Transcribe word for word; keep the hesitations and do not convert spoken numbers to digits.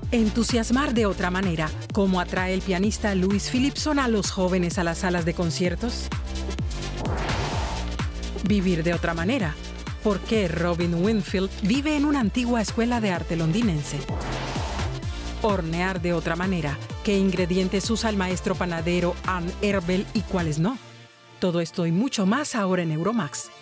Entusiasmar de otra manera. ¿Cómo atrae el pianista Louis Phillipson a los jóvenes a las salas de conciertos? Vivir de otra manera. ¿Por qué Robin Winfield vive en una antigua escuela de arte londinense? Hornear de otra manera. ¿Qué ingredientes usa el maestro panadero Anne Erbel y cuáles no? Todo esto y mucho más ahora en Euromax.